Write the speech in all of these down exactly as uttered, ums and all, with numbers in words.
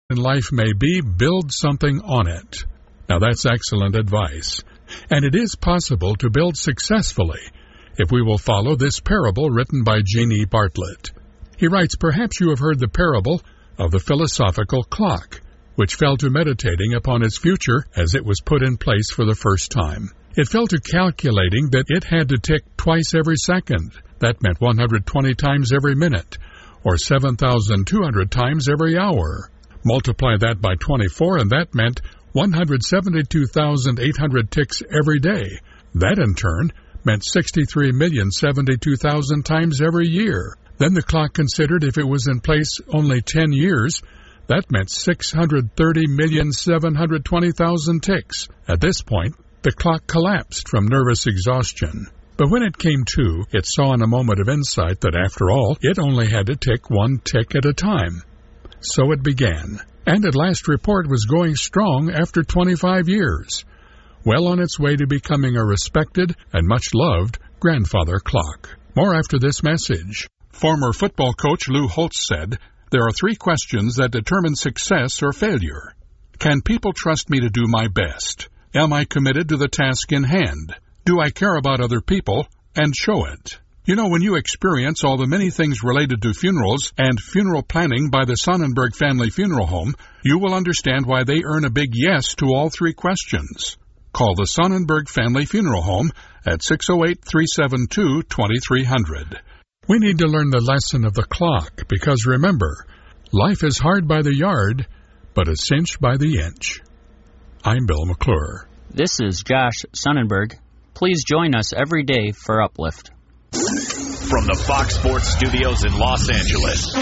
in life may be, build something on it. Now that's excellent advice. And it is possible to build successfully if we will follow this parable written by Jeannie Bartlett. He writes, perhaps you have heard the parable of the philosophical clock, which fell to meditating upon its future as it was put in place for the first time. It fell to calculating that it had to tick twice every second. That meant one hundred twenty times every minute, or seven thousand two hundred times every hour. Multiply that by twenty-four, and that meant one hundred seventy-two thousand eight hundred ticks every day. That, in turn, meant sixty-three million seventy-two thousand times every year. Then the clock considered if it was in place only ten years, that meant six hundred thirty million seven hundred twenty thousand ticks. At this point, the clock collapsed from nervous exhaustion. But when it came to, it saw in a moment of insight that, after all, it only had to tick one tick at a time. So it began, and at last report was going strong after twenty-five years, well on its way to becoming a respected and much-loved grandfather clock. More after this message. Former football coach Lou Holtz said, there are three questions that determine success or failure. Can people trust me to do my best? Am I committed to the task in hand? Do I care about other people and show it? You know, when you experience all the many things related to funerals and funeral planning by the Sonnenberg Family Funeral Home, you will understand why they earn a big yes to all three questions. Call the Sonnenberg Family Funeral Home at six oh eight, three seven two, two three zero zero. We need to learn the lesson of the clock because, remember, life is hard by the yard, but a cinch by the inch. I'm Bill McClure. This is Josh Sonnenberg. Please join us every day for Uplift. From the Fox Sports Studios in Los Angeles,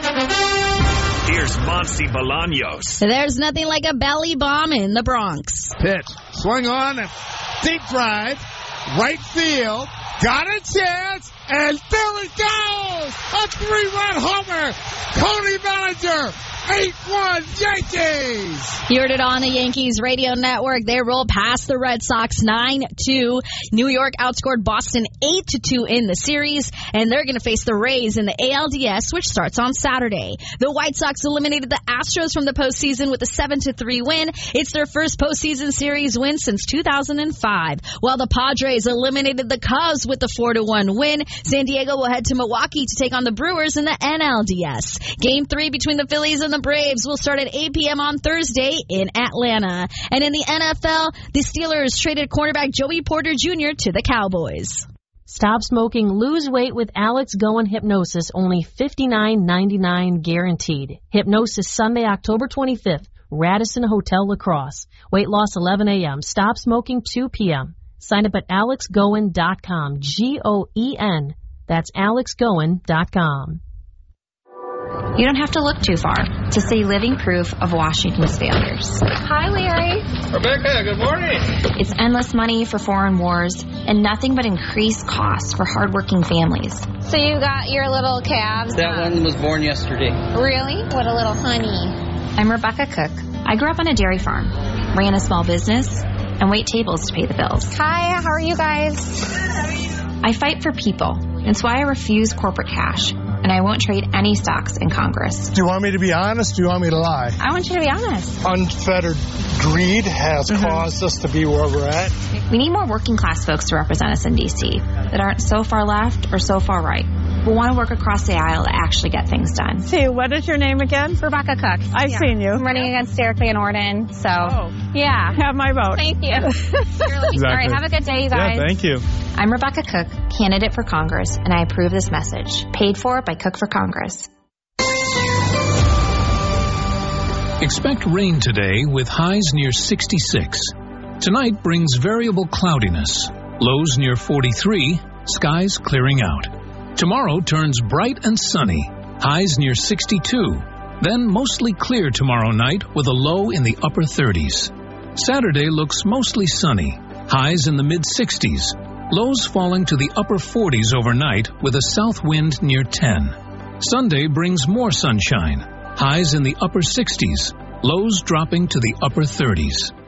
here's Monty Bolaños. There's nothing like a belly bomb in the Bronx. Pitch. Swung on. Deep drive. Right field. Got a chance. And there it goes. A three-run homer. Cody Bellinger. eight one Yankees. You heard it on the Yankees radio network. They rolled past the Red Sox nine two. New York outscored Boston eight to two in the series, and they're going to face the Rays in the A L D S, which starts on Saturday. The White Sox eliminated the Astros from the postseason with a seven to three win. It's their first postseason series win since two thousand five, while the Padres eliminated the Cubs with the four to one win. San Diego will head to Milwaukee to take on the Brewers in the N L D S. Game three between the Phillies and the Braves will start at eight p.m. on Thursday in Atlanta. And in the N F L, the Steelers traded cornerback Joey Porter Junior to the Cowboys. Stop smoking, lose weight with Alex Goen Hypnosis, only fifty-nine ninety-nine guaranteed. Hypnosis Sunday, October twenty-fifth, Radisson Hotel La Crosse. Weight loss eleven a.m., stop smoking two p.m. Sign up at alex goen dot com, G O E N. That's alex goen dot com. You don't have to look too far to see living proof of Washington's failures. Hi, Larry. Rebecca, good morning. It's endless money for foreign wars and nothing but increased costs for hardworking families. So you got your little calves? That um, one was born yesterday. Really? What a little honey. I'm Rebecca Cook. I grew up on a dairy farm, ran a small business, and wait tables to pay the bills. Hi, how are you guys? I fight for people. It's why I refuse corporate cash. And I won't trade any stocks in Congress. Do you want me to be honest? Do you want me to lie? I want you to be honest. Unfettered greed has mm-hmm. caused us to be where we're at. We need more working class folks to represent us in D C that aren't so far left or so far right. We want to work across the aisle to actually get things done. See, what is your name again? Rebecca Cook. I've yeah. seen you. I'm running against Derek Van Orden, so oh. yeah. Have my vote. Thank you. Exactly. All right, have a good day, you guys. Yeah, thank you. I'm Rebecca Cook, candidate for Congress, and I approve this message. Paid for by Cook for Congress. Expect rain today with highs near sixty-six. Tonight brings variable cloudiness. Lows near forty-three, skies clearing out. Tomorrow turns bright and sunny. Highs near sixty-two. Then mostly clear tomorrow night with a low in the upper thirties. Saturday looks mostly sunny. Highs in the mid-sixties. Lows falling to the upper forties overnight with a south wind near ten. Sunday brings more sunshine. Highs in the upper sixties. Lows dropping to the upper thirties.